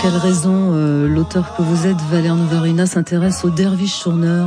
quelle raison l'auteur que vous êtes, Valère Nouvarina, s'intéresse aux derviches tourneurs?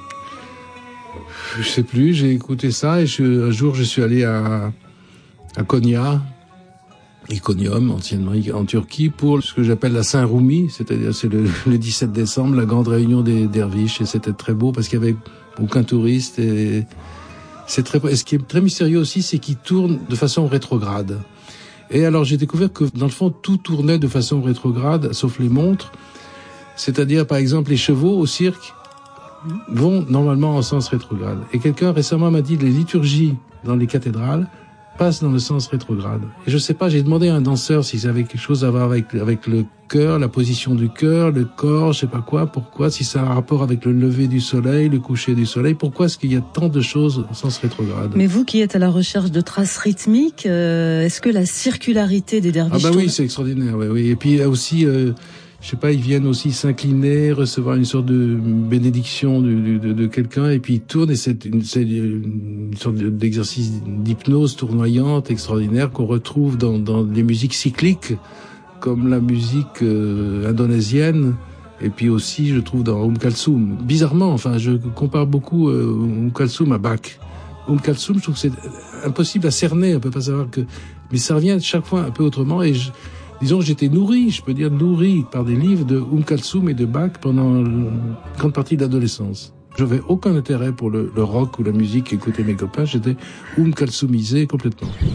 Je sais plus, j'ai écouté ça et un jour je suis allé à Konya, Iconium, anciennement en Turquie, pour ce que j'appelle la Saint-Roumi, c'est-à-dire c'est le 17 décembre, la grande réunion des derviches, et c'était très beau parce qu'il y avait aucun touriste et c'est très, et ce qui est très mystérieux aussi, c'est qu'ils tournent de façon rétrograde. Et alors j'ai découvert que dans le fond tout tournait de façon rétrograde, sauf les montres, c'est-à-dire par exemple les chevaux au cirque vont normalement en sens rétrograde. Et quelqu'un récemment m'a dit les liturgies dans les cathédrales passe dans le sens rétrograde. Et je sais pas, j'ai demandé à un danseur s'ils avaient quelque chose à voir avec le cœur, la position du cœur, le corps, je sais pas quoi, pourquoi, si ça a un rapport avec le lever du soleil, le coucher du soleil, pourquoi est-ce qu'il y a tant de choses en sens rétrograde? Mais vous qui êtes à la recherche de traces rythmiques, est-ce que la circularité des derviches... Ah bah oui, c'est extraordinaire, oui. Et puis aussi, je sais pas, ils viennent aussi s'incliner, recevoir une sorte de bénédiction de quelqu'un, et puis ils tournent, et c'est une sorte d'exercice d'hypnose tournoyante extraordinaire qu'on retrouve dans les musiques cycliques, comme la musique indonésienne, et puis aussi, je trouve, dans Kalsoum. Bizarrement, enfin, je compare beaucoup Kalsoum à Bach. Kalsoum, je trouve que c'est impossible à cerner, on peut pas savoir que... Mais ça revient chaque fois un peu autrement, et disons que j'étais nourri, je peux dire nourri par des livres de Kalsoum et de Bach pendant une grande partie de l'adolescence. Je n'avais aucun intérêt pour le rock ou la musique qu'écoutaient mes copains, j'étais Kalsoumisé complètement.